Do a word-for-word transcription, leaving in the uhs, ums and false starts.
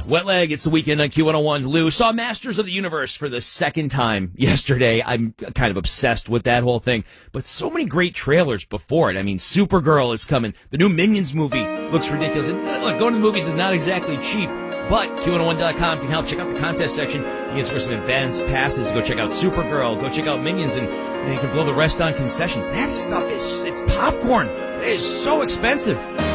Wet Leg, it's the weekend on Q one oh one. Lou, saw Masters of the Universe for the second time yesterday. I'm kind of obsessed with that whole thing. But so many great trailers before it. I mean, Supergirl is coming. The new Minions movie looks ridiculous. And look, going to the movies is not exactly cheap. But Q one oh one dot com can help. Check out the contest section. You can score some advanced passes to go check out Supergirl, go check out Minions, and, and you can blow the rest on concessions. That stuff is, it's popcorn. It is so expensive.